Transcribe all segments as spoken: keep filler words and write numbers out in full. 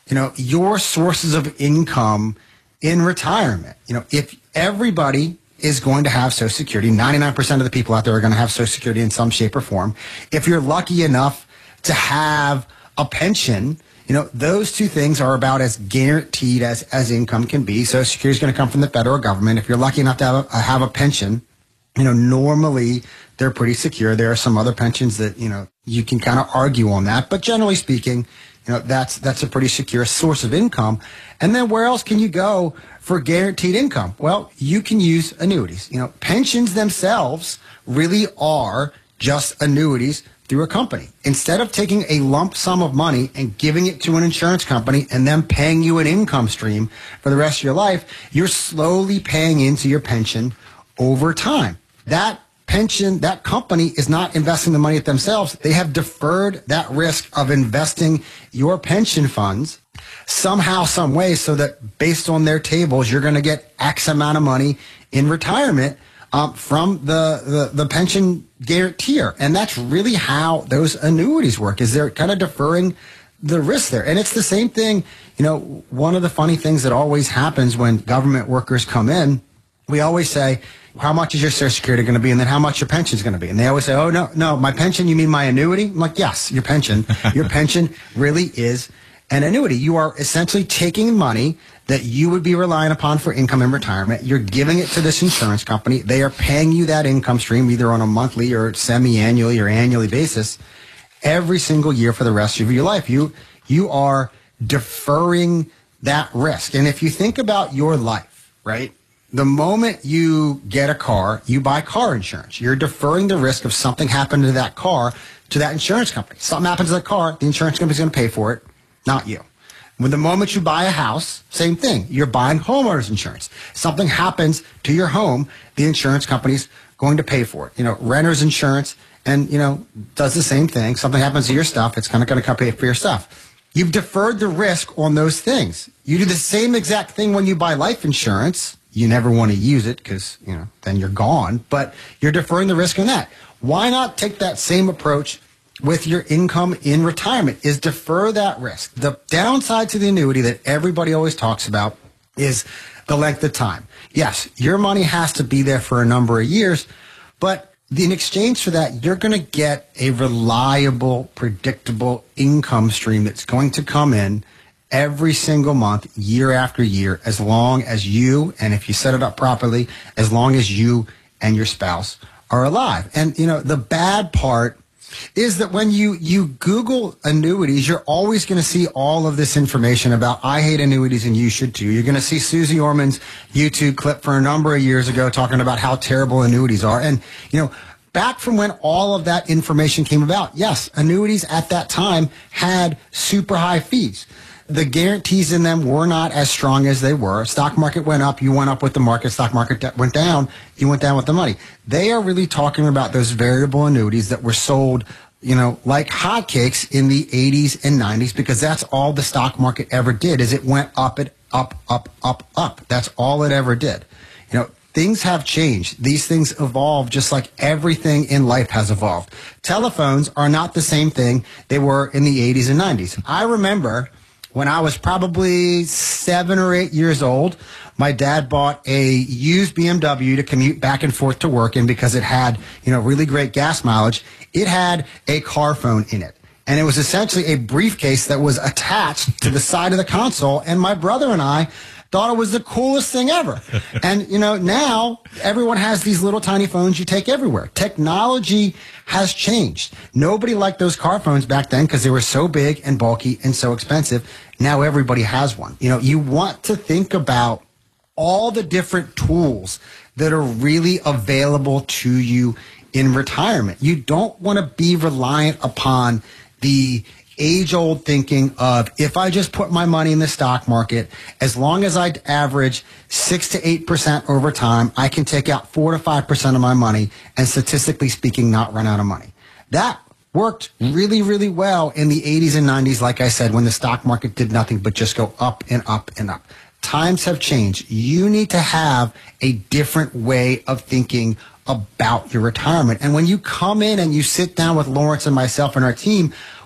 you know, your sources of income in retirement. You know, if everybody is going to have Social Security, ninety-nine percent of the people out there are going to have Social Security in some shape or form. If you're lucky enough to have a pension, you know, those two things are about as guaranteed as, as income can be. Social Security is going to come from the federal government. If you're lucky enough to have a, have a pension, you know, normally they're pretty secure. There are some other pensions that, you know, you can kind of argue on that. But generally speaking, you know, that's that's a pretty secure source of income. And then where else can you go for guaranteed income? Well, you can use annuities. You know, pensions themselves really are just annuities through a company. Instead of taking a lump sum of money and giving it to an insurance company and then paying you an income stream for the rest of your life, you're slowly paying into your pension over time. That pension, that company is not investing the money themselves. They have deferred that risk of investing your pension funds somehow, some way, so that based on their tables, you're going to get X amount of money in retirement um, from the, the, the pension guarantor. And that's really how those annuities work, is they're kind of deferring the risk there. And it's the same thing. You know, one of the funny things that always happens when government workers come in, we always say, how much is your Social Security going to be? And then how much your pension is going to be? And they always say, oh, no, no, my pension, you mean my annuity? I'm like, yes, your pension. Your pension really is an annuity. You are essentially taking money that you would be relying upon for income in retirement. You're giving it to this insurance company. They are paying you that income stream either on a monthly or semi-annually or annually basis every single year for the rest of your life. You, you are deferring that risk. And if you think about your life, right? The moment you get a car, you buy car insurance. You're deferring the risk of something happening to that car to that insurance company. Something happens to the car, the insurance company's going to pay for it, not you. When the moment you buy a house, same thing. You're buying homeowners insurance. Something happens to your home, the insurance company's going to pay for it. You know, renter's insurance, and, you know, does the same thing. Something happens to your stuff, it's kind of going to pay for your stuff. You've deferred the risk on those things. You do the same exact thing when you buy life insurance. You never want to use it because, you know, then you're gone, but you're deferring the risk on that. Why not take that same approach with your income in retirement? Is defer that risk. The downside to the annuity that everybody always talks about is the length of time. Yes, your money has to be there for a number of years, but in exchange for that, you're going to get a reliable, predictable income stream that's going to come in every single month, year after year, as long as you, and if you set it up properly, as long as you and your spouse are alive. And, you know, the bad part is that when you, you Google annuities, you're always going to see all of this information about I hate annuities and you should too. You're going to see Susie Orman's YouTube clip for a number of years ago talking about how terrible annuities are. And, you know, back from when all of that information came about, yes, annuities at that time had super high fees. The guarantees in them were not as strong as they were. Stock market went up, you went up with the market. Stock market went down, you went down with the money. They are really talking about those variable annuities that were sold, you know, like hotcakes in the eighties and nineties, because that's all the stock market ever did, is it went up, it up, up, up, up. That's all it ever did. You know, things have changed. These things evolve just like everything in life has evolved. Telephones are not the same thing they were in the eighties and nineties. I remember when I was probably seven or eight years old, my dad bought a used B M W to commute back and forth to work in because it had, you know, really great gas mileage. It had a car phone in it. And it was essentially a briefcase that was attached to the side of the console. And my brother and I thought it was the coolest thing ever. And, you know, now everyone has these little tiny phones you take everywhere. Technology has changed. Nobody liked those car phones back then because they were so big and bulky and so expensive. Now everybody has one. You know, you want to think about all the different tools that are really available to you in retirement. You don't want to be reliant upon the age-old thinking of, if I just put my money in the stock market, as long as I average six to eight percent over time, I can take out four to five percent of my money and, statistically speaking, not run out of money. That worked really, really well in the eighties and nineties, like I said, when the stock market did nothing but just go up and up and up. Times have changed. You need to have a different way of thinking about your retirement. And when you come in and you sit down with Lawrence and myself and our team,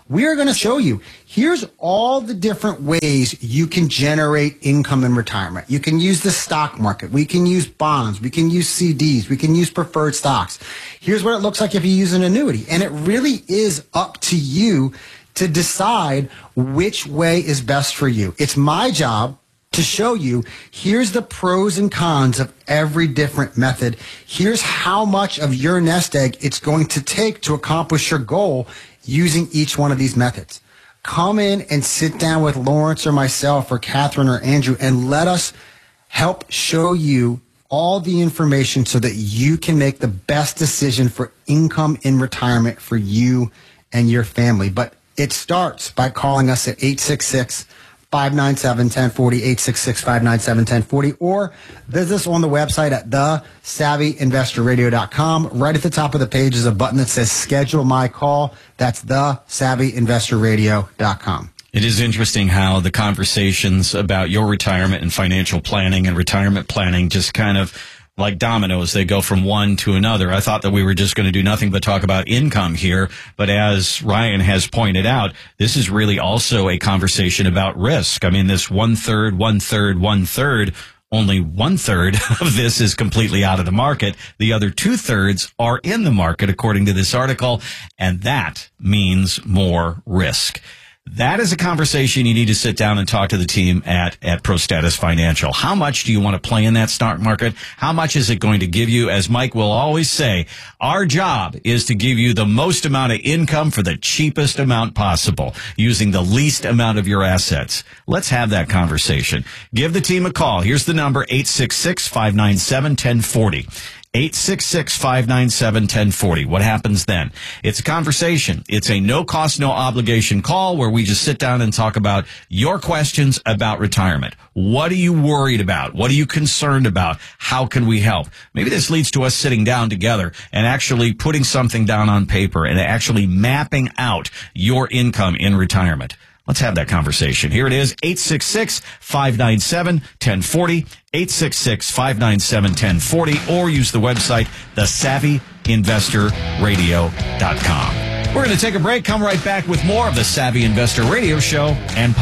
we're going to show you, here's all the different ways you can generate income in retirement. You can use the stock market. We can use bonds. We can use C Ds. We can use preferred stocks. Here's what it looks like if you use an annuity. And it really is up to you to decide which way is best for you. It's my job to show you, here's the pros and cons of every different method. Here's how much of your nest egg it's going to take to accomplish your goal using each one of these methods. Come in and sit down with Lawrence or myself or Catherine or Andrew and let us help show you all the information so that you can make the best decision for income in retirement for you and your family. But it starts by calling us at eight six six, five nine seven, one zero four zero, eight six six, five nine seven, one zero four zero, or visit us on the website at the savvy investor radio dot com. Right at the top of the page is a button that says Schedule My Call. That's the savvy investor radio dot com. It is interesting how the conversations about your retirement and financial planning and retirement planning just kind of like dominoes, they go from one to another. I thought that we were just going to do nothing but talk about income here, but as Ryan has pointed out, this is really also a conversation about risk. I mean, this one third, one third, one third, only one third of this is completely out of the market. The other two thirds are in the market, according to this article, and that means more risk. That is a conversation you need to sit down and talk to the team at, at ProStatus Financial. How much do you want to play in that stock market? How much is it going to give you? As Mike will always say, our job is to give you the most amount of income for the cheapest amount possible, using the least amount of your assets. Let's have that conversation. Give the team a call. Here's the number, eight six six, five nine seven, one zero four zero. eight six six, five nine seven, one zero four zero. What happens then? It's a conversation. It's a no-cost, no-obligation call where we just sit down and talk about your questions about retirement. What are you worried about? What are you concerned about? How can we help? Maybe this leads to us sitting down together and actually putting something down on paper and actually mapping out your income in retirement. Let's have that conversation. Here it is, eight six six, five nine seven, one zero four zero, eight six six, five nine seven, one zero four zero, or use the website, the savvy investor radio dot com. We're going to take a break, come right back with more of the Savvy Investor Radio Show and